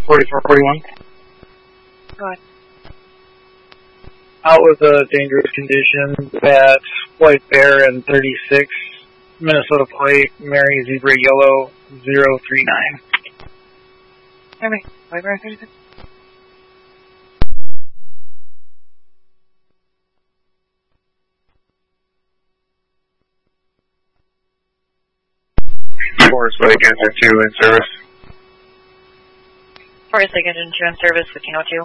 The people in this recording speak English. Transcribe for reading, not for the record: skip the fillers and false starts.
4441. Go ahead. Out with dangerous conditions at White Bear and 36, Minnesota plate, Mary Zebra Yellow 039. Okay, White Bear 36. Forest Lake Engine 2 in service. Forest Lake Engine 2 in service, 1502.